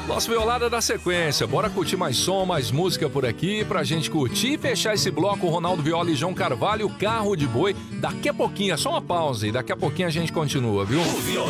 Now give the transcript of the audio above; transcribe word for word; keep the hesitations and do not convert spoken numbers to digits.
Nosso Violada da sequência, bora curtir mais som, mais música por aqui pra gente curtir e fechar esse bloco. Ronaldo Viola e João Carvalho, Carro de Boi. Daqui a pouquinho, é só uma pausa e daqui a pouquinho a gente continua, viu? O